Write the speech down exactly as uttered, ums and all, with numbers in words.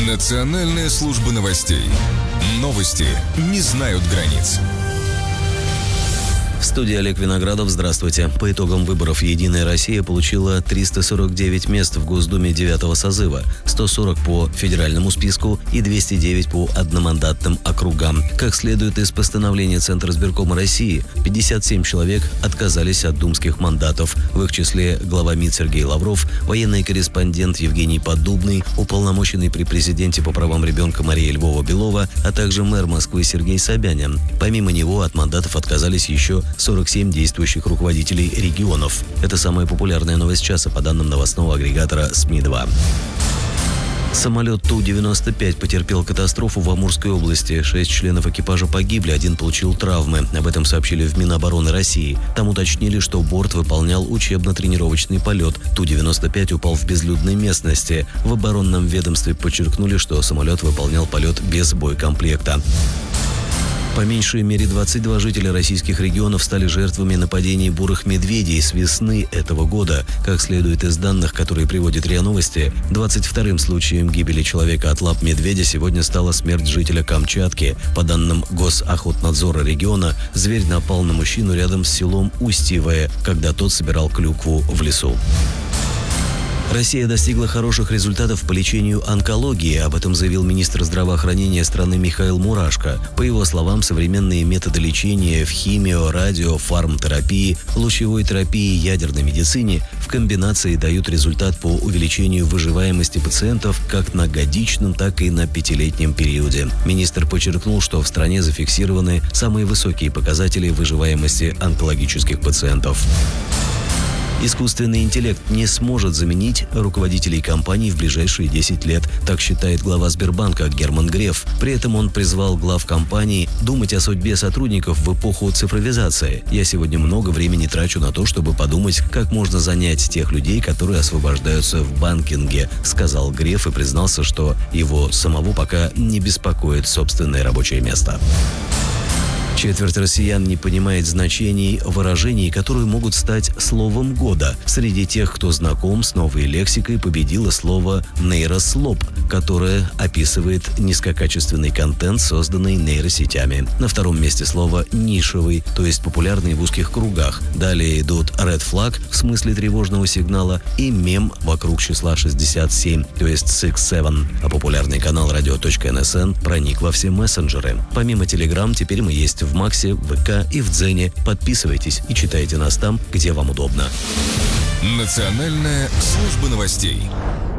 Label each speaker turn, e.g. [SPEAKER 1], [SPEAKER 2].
[SPEAKER 1] Национальная служба новостей. Новости не знают границ.
[SPEAKER 2] В студии Олег Виноградов. Здравствуйте. По итогам выборов «Единая Россия» получила триста сорок девять мест в Госдуме девятого созыва, сто сорок по федеральному списку и двести девять по одномандатным округам. Как следует из постановления Центра избиркома России, пятьдесят семь человек отказались от думских мандатов. В их числе глава МИД Сергей Лавров, военный корреспондент Евгений Поддубный, уполномоченный при президенте по правам ребенка Мария Львова-Белова, а также мэр Москвы Сергей Собянин. Помимо него от мандатов отказались еще сорок семь действующих руководителей регионов. Это самая популярная новость часа по данным новостного агрегатора СМИ два. Самолет Ту девяносто пять потерпел катастрофу в Амурской области. Шесть членов экипажа погибли, один получил травмы. Об этом сообщили в Минобороны России. Там уточнили, что борт выполнял учебно-тренировочный полет. Ту девяносто пять упал в безлюдной местности. В оборонном ведомстве подчеркнули, что самолет выполнял полет без боекомплекта. По меньшей мере двадцать два жителя российских регионов стали жертвами нападений бурых медведей с весны этого года. Как следует из данных, которые приводит РИА Новости, двадцать вторым случаем гибели человека от лап медведя сегодня стала смерть жителя Камчатки. По данным Госохотнадзора региона, зверь напал на мужчину рядом с селом Устьевое, когда тот собирал клюкву в лесу. Россия достигла хороших результатов по лечению онкологии. Об этом заявил министр здравоохранения страны Михаил Мурашко. По его словам, современные методы лечения в химио-, радио-, фармтерапии, лучевой терапии и ядерной медицине в комбинации дают результат по увеличению выживаемости пациентов как на годичном, так и на пятилетнем периоде. Министр подчеркнул, что в стране зафиксированы самые высокие показатели выживаемости онкологических пациентов. Искусственный интеллект не сможет заменить руководителей компаний в ближайшие десять лет, так считает глава Сбербанка Герман Греф. При этом он призвал глав компаний думать о судьбе сотрудников в эпоху цифровизации. «Я сегодня много времени трачу на то, чтобы подумать, как можно занять тех людей, которые освобождаются в банкинге», сказал Греф и признался, что его самого пока не беспокоит собственное рабочее место. Четверть россиян не понимает значений выражений, которые могут стать словом года. Среди тех, кто знаком с новой лексикой, победило слово «нейрослоп», которое описывает низкокачественный контент, созданный нейросетями. На втором месте слово «нишевый», то есть популярный в узких кругах. Далее идут «red flag» в смысле тревожного сигнала и «мем» вокруг числа шестьдесят семь, то есть шестьдесят семь. А популярный канал радио точка эн эс эн проник во все мессенджеры. Помимо Telegram, теперь мы есть в Максе, в ВК и в Дзене. Подписывайтесь и читайте нас там, где вам удобно.
[SPEAKER 1] Национальная служба новостей.